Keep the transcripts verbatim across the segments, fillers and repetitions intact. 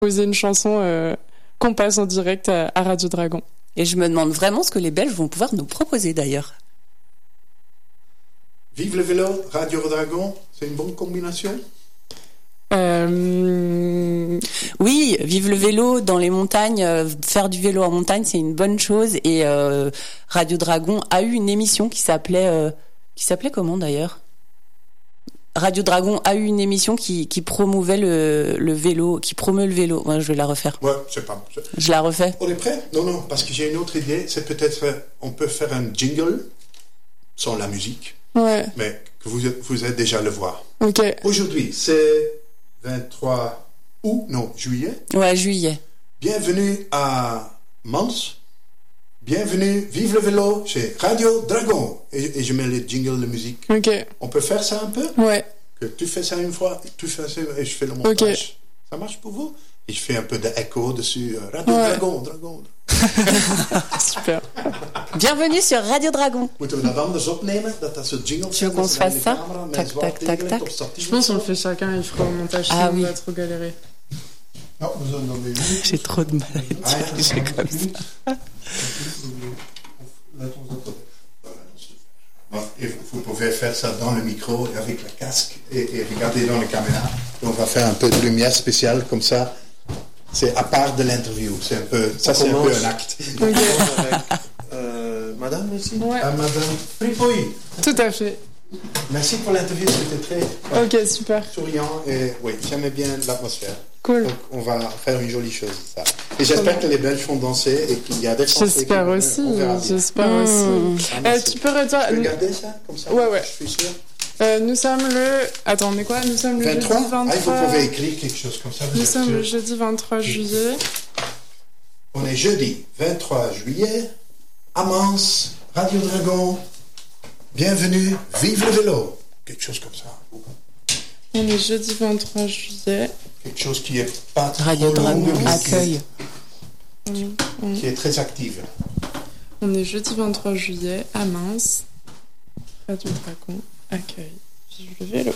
poser une chanson euh, qu'on passe en direct à, à Radio Dragon. Et je me demande vraiment ce que les Belges vont pouvoir nous proposer d'ailleurs. Vive le vélo, Radio Dragon, c'est une bonne combinaison. Euh... Oui, vive le vélo dans les montagnes, euh, faire du vélo en montagne, c'est une bonne chose. Et euh, Radio Dragon a eu une émission qui s'appelait, euh, qui s'appelait comment d'ailleurs ? Radio Dragon a eu une émission qui, qui promouvait le, le vélo, qui promeut le vélo. Ouais, je vais la refaire. Ouais, c'est pas. C'est... Je la refais. On est prêt ? Non, non, parce que j'ai une autre idée. C'est peut-être, euh, on peut faire un jingle sans la musique, Ouais. mais que vous, vous allez déjà le voir. Ok. Aujourd'hui, c'est vingt-trois août, non, juillet. Ouais, juillet. Bienvenue à Mans. Bienvenue, vive le vélo chez Radio Dragon. Et, et je mets les jingles de musique. Ok. On peut faire ça un peu ? Ouais. Que tu fais ça une fois, tu fais ça et je fais le montage. Ok. Ça marche pour vous ? Et je fais un peu d'écho dessus. euh, Radio Ouais. Dragon, Dragon. Super. Bienvenue sur Radio Dragon. Moeten we dat anders opnemen? Dat dat soort jingles Tu veux zijn, qu'on dat se ze dan fasse in de ça camera met Tac, zwart tac, tac, tegenlicht tac. op statief. Je pense qu'on le fait chacun, il fera au montage, Ah sinon oui. on va trop galérer. Ja, we zullen dan weer. J'ai trop de mal à dire. Ah, ja, J'ai comme ça. Laat ons dat op. Bon, et vous pouvez faire ça dans le micro avec le casque et, et regarder dans la caméra. Et on va faire un peu de lumière spéciale comme ça. C'est à part de l'interview. C'est un peu, ça c'est un peu un acte. Ok. Avec, euh, madame ici. Ouais. À Madame Fripouille. Tout à fait. Merci pour l'interview, c'était très Ok, super. souriant et oui, j'aimais bien l'atmosphère. Cool. Donc on va faire une jolie chose, ça. Et j'espère que les Belges vont danser et qu'il y a des Français qui J'espère vont- aussi. on verra bien. J'espère Mmh. aussi. Ah, Euh, merci. tu peux retourner. Tu peux regarder ça comme ça? Ouais, ouais. Je suis sûr. Euh, nous sommes le. Attends, on est quoi? Nous sommes le vingt-trois. jeudi Ah, vingt-trois. vous pouvez écrire quelque chose comme ça. vous Nous êtes sommes sûr. le jeudi vingt-trois juillet. On est jeudi vingt-trois juillet, à Mans, Radio Dragon. Bienvenue, vive le vélo. Quelque chose comme ça. On est jeudi vingt-trois juillet. Quelque chose qui est pas trop Radio long, Dragon mais qui- accueille. On- qui est très active. On est jeudi vingt-trois juillet à Mans. Radio Dragon accueille. Vive le vélo.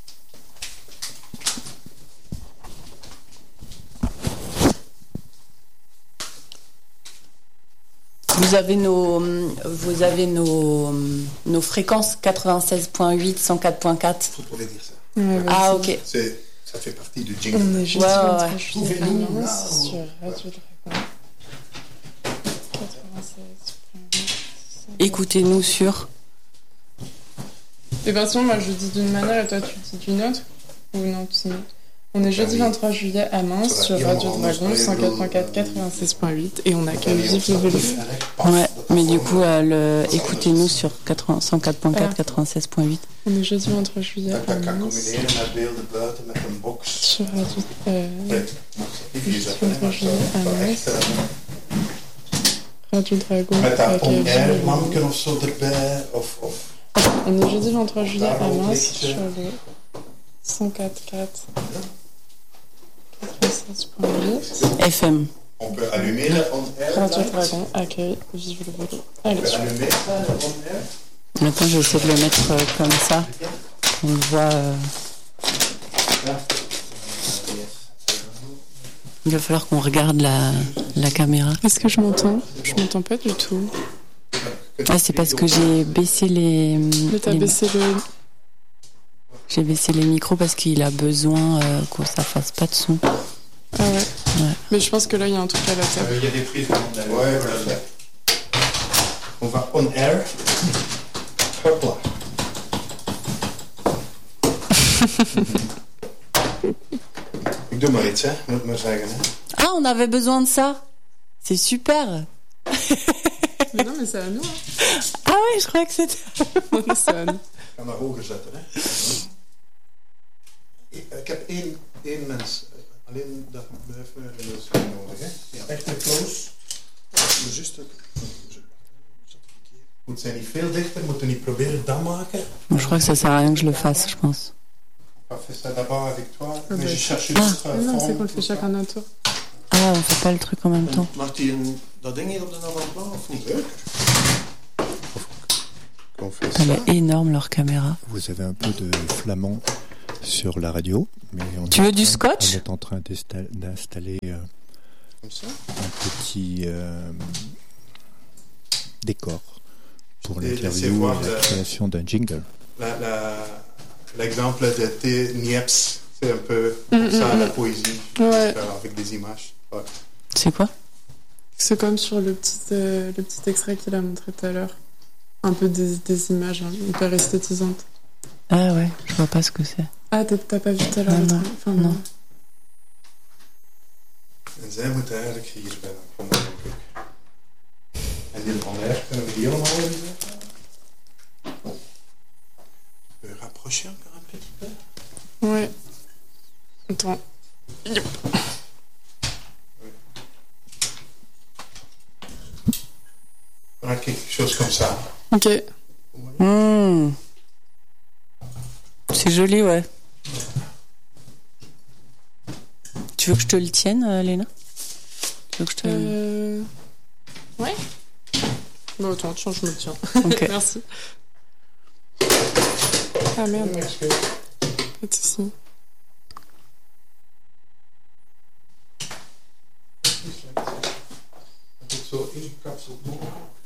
Vous avez nos, vous avez nos, nos fréquences quatre-vingt-seize point huit, cent quatre point quatre. Vous pouvez dire ça. Ouais, vas-y. Ah ok. C'est, ça fait partie du jingle. On est jeudi Ouais, ouais, vingt-trois ouais. juillet à Trouvez-nous Mans là, sur où- Radio Dragon. quatre-vingt-seize point huit. Écoutez-nous sur. Et ben sinon, moi je dis d'une manière et toi tu dis d'une autre. Ou non, tu sais. On est jeudi oui. vingt-trois juillet à Mans Ça va sur bien, Radio on Dragon va cent quatre point quatre, quatre-vingt-seize point huit et on accueille Vive le vélo. Ouais, mais du coup, euh, le- écoutez-nous sur quatre-vingts cent quatre point quatre, quatre-vingt-seize point huit. On est jeudi vingt-trois juillet Dat à dat kan Mans combineren met beelden buiten met een box. sur Radio euh, Nee, die is dat, hè, maar zo, zo echt, eh, Radio Dragon met dat accueille Vive le on-air vélo. manken of zo erbij. Of, of On est jeudi vingt-trois juillet à Daarom Mans ligt je. sur le cent quatre point quatre, quatre-vingt-seize point huit. F M. on peut allumer le on-air. Radio light. Dragon accueille Vive le vélo. On Allez, peut super. allumer ça, le on-air. Maintenant, je vais essayer de le mettre euh, comme ça. On le voit. euh, Il va falloir qu'on regarde la, la caméra. Est-ce que je m'entends? Je m'entends pas du tout. Ah, c'est parce que j'ai baissé les. Mais t'as les- baissé le... J'ai baissé les micros parce qu'il a besoin euh, que ça fasse pas de son. Ah ouais. Ouais. Mais je pense que là, il y a un truc à la table. Il y a des prises on-air. Ouais, voilà. On va on-air. Hop là. Ik doe maar iets, hè, moet ik maar zeggen. Hè. Ah, on avait besoin de ça. C'est super. Mais non, mais c'est à nous. Hein. Ah ouais, je croyais que c'était. Non, c'est à nous. Ik kan dat hoger zetten. Hè. Ik ik heb één, één mens. Alleen dat blijft me in de scherm nodig. Hè. Ja. Echt een close. Maar juist ook. Moet zijn niet veel dichter, moeten niet proberen dat maken. Bon, je crois que ça sert à rien que je le fasse, je pense. On va faire ça d'abord avec toi. Ah, Mais bah, je cherche ah. juste un Mais non, c'est fond. qu'on le fait chacun notre tour. Ah, on fait pas le truc en même temps. Mag die een, dat ding hier op de avant-plan of niet? On fait Elle ça. est énorme, leur caméra. Vous avez un peu de flamand sur la radio. Mais on Tu est veux en du train- scotch ? On est en train d'insta- d'installer euh, Comme ça. un petit euh, décor pour Et laissez l'interview voir et la le- création d'un jingle. La- la- L'exemple de T. Niepce, c'est un peu Mm, comme ça, mm, la mm. poésie, Ouais. faire avec des images. Ouais. C'est quoi ? C'est comme sur le petit, euh, le petit extrait qu'il a montré tout à l'heure. Un peu des, des images hein, hyper esthétisantes. Ah ouais, je vois pas ce que c'est. Ah, t'as, t'as pas vu tout à l'heure Ah, le non. truc enfin, Non. En zij moeten eigenlijk hier bij dan komen, denk ik. En die van daar kunnen we die helemaal inzetten. We rapprocher encore un petit peu. Ouais. Attends. Voilà, quelque chose comme ça. Ok. Mmh. C'est joli, ouais. Tu veux que je te le tienne, euh, Léna ? Tu veux que je te... Euh... Ouais. Bon, attends, tiens, je me le tiens. Ok. Merci. Ah merde, Je m'excuse. pas de soucis. Dat het zo ingekapseld mogelijk.